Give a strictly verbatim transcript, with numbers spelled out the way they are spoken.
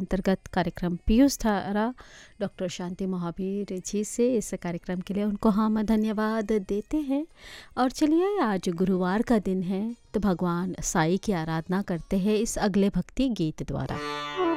अंतर्गत कार्यक्रम पीयूष धारा डॉक्टर शांति महावीर जी से इस कार्यक्रम के लिए उनको हम धन्यवाद देते हैं। और चलिए, आज गुरुवार का दिन है तो भगवान साईं की आराधना करते हैं इस अगले भक्ति गीत द्वारा।